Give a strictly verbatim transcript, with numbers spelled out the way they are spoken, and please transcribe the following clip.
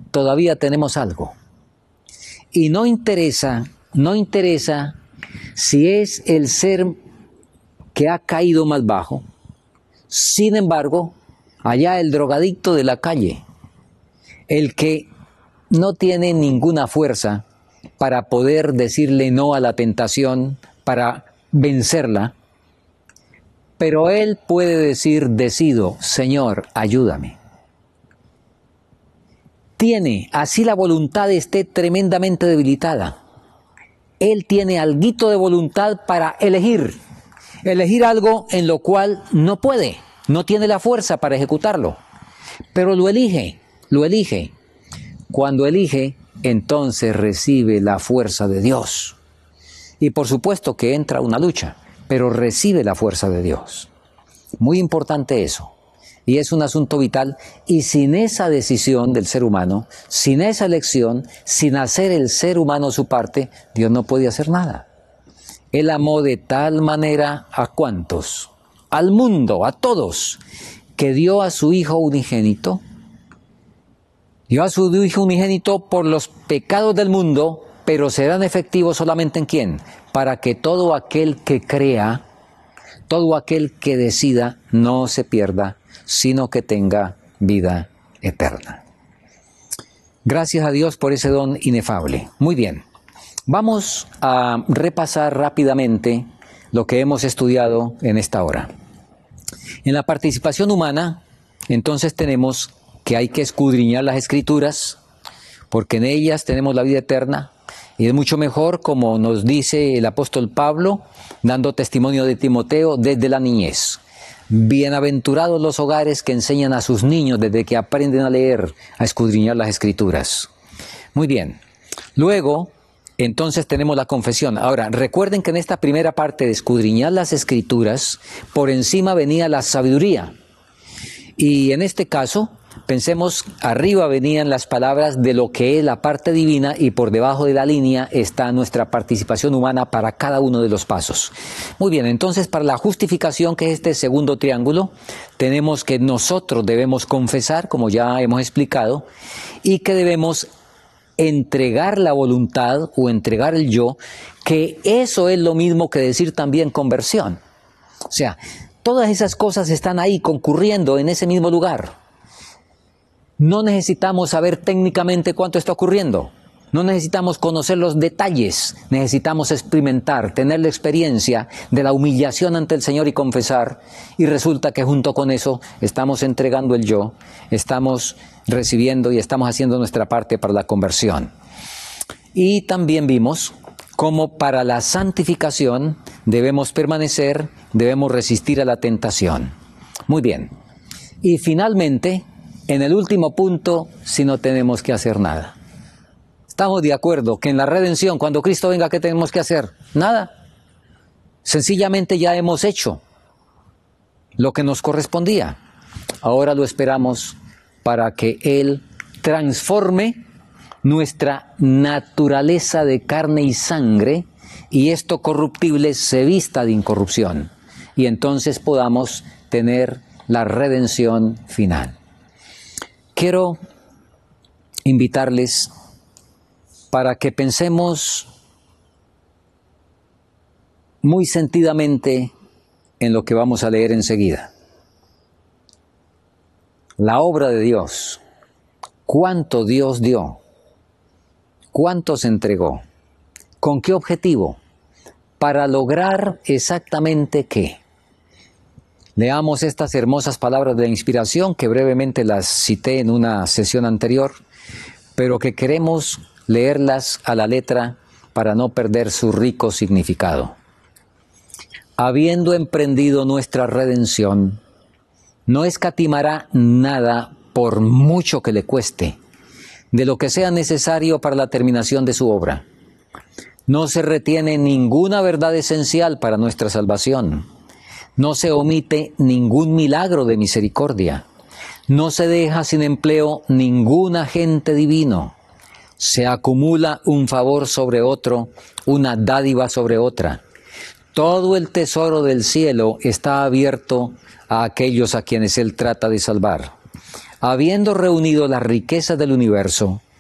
todavía tenemos algo. Y no interesa, no interesa si es el ser que ha caído más bajo. Sin embargo, allá el drogadicto de la calle, el que no tiene ninguna fuerza para poder decirle no a la tentación, para vencerla, pero él puede decir, decido, Señor, ayúdame. Tiene, así la voluntad esté tremendamente debilitada, él tiene alguito de voluntad para elegir, elegir algo en lo cual no puede, no tiene la fuerza para ejecutarlo, pero lo elige, lo elige. Cuando elige, entonces recibe la fuerza de Dios. Y por supuesto que entra una lucha, pero recibe la fuerza de Dios. Muy importante eso. Y es un asunto vital. Y sin esa decisión del ser humano, sin esa elección, sin hacer el ser humano su parte, Dios no puede hacer nada. Él amó de tal manera a cuántos, al mundo, a todos, que dio a su Hijo unigénito. Dio a su Hijo unigénito por los pecados del mundo, pero serán efectivos solamente en quién, para que todo aquel que crea, todo aquel que decida, no se pierda, sino que tenga vida eterna. Gracias a Dios por ese don inefable. Muy bien, vamos a repasar rápidamente lo que hemos estudiado en esta hora. En la participación humana, entonces tenemos que hay que escudriñar las Escrituras, porque en ellas tenemos la vida eterna, y es mucho mejor, como nos dice el apóstol Pablo, dando testimonio de Timoteo desde la niñez. Bienaventurados los hogares que enseñan a sus niños desde que aprenden a leer, a escudriñar las Escrituras. Muy bien. Luego, entonces tenemos la confesión. Ahora, recuerden que en esta primera parte de escudriñar las Escrituras, por encima venía la sabiduría. Y en este caso, pensemos, arriba venían las palabras de lo que es la parte divina y por debajo de la línea está nuestra participación humana para cada uno de los pasos. Muy bien, entonces para la justificación, que es este segundo triángulo, tenemos que nosotros debemos confesar, como ya hemos explicado, y que debemos entregar la voluntad o entregar el yo, que eso es lo mismo que decir también conversión. O sea, todas esas cosas están ahí concurriendo en ese mismo lugar. No necesitamos saber técnicamente cuánto está ocurriendo. No necesitamos conocer los detalles. Necesitamos experimentar, tener la experiencia de la humillación ante el Señor y confesar. Y resulta que junto con eso estamos entregando el yo, estamos recibiendo y estamos haciendo nuestra parte para la conversión. Y también vimos cómo para la santificación debemos permanecer, debemos resistir a la tentación. Muy bien. Y finalmente, en el último punto, si no tenemos que hacer nada. Estamos de acuerdo que en la redención, cuando Cristo venga, ¿qué tenemos que hacer? Nada. Sencillamente ya hemos hecho lo que nos correspondía. Ahora lo esperamos para que Él transforme nuestra naturaleza de carne y sangre y esto corruptible se vista de incorrupción. Y entonces podamos tener la redención final. Quiero invitarles para que pensemos muy sentidamente en lo que vamos a leer enseguida. La obra de Dios, cuánto Dios dio, cuánto se entregó, con qué objetivo, para lograr exactamente qué. Leamos estas hermosas palabras de la inspiración que brevemente las cité en una sesión anterior, pero que queremos leerlas a la letra para no perder su rico significado. Habiendo emprendido nuestra redención, no escatimará nada por mucho que le cueste, de lo que sea necesario para la terminación de su obra. No se retiene ninguna verdad esencial para nuestra salvación. No se omite ningún milagro de misericordia. No se deja sin empleo ningún agente divino. Se acumula un favor sobre otro, una dádiva sobre otra. Todo el tesoro del cielo está abierto a aquellos a quienes Él trata de salvar. habiendo reunido las riquezas del universo,